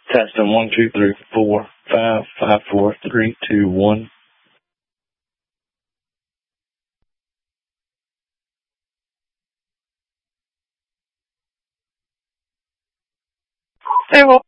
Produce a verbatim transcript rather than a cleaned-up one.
Testing one, two, three, four, five, five, four, three, two, one. Hey, well.